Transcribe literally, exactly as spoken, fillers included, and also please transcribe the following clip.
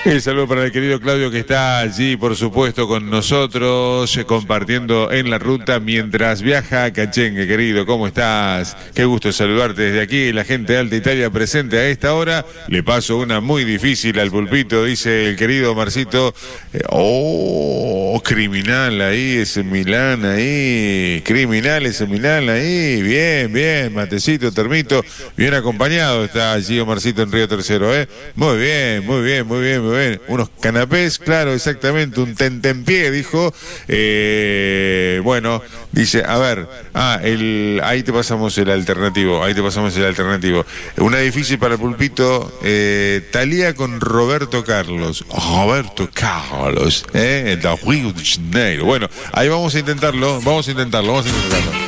El saludo para el querido Claudio que está allí, por supuesto, con nosotros, eh, compartiendo en la ruta mientras viaja a Cachengue, querido. ¿Cómo estás? Qué gusto saludarte desde aquí, la gente de Alta Italia presente a esta hora. Le paso una muy difícil al pulpito, dice el querido Marcito. Eh, oh, criminal ahí, ese Milán ahí. Criminal ese Milán ahí. Bien, bien, matecito, termito. Bien acompañado está allí Omarcito en Río Tercero, ¿eh? Muy bien, muy bien, muy bien, muy bien. Unos canapés, claro, exactamente, un tentempié, dijo. Eh, bueno, dice, a ver, ah, el, ahí te pasamos el alternativo, ahí te pasamos el alternativo. Una difícil para el pulpito, eh, Thalía con Roberto Carlos. Roberto Carlos, ¿eh? El de Río de Janeiro. Bueno, ahí vamos a intentarlo, vamos a intentarlo, vamos a intentarlo.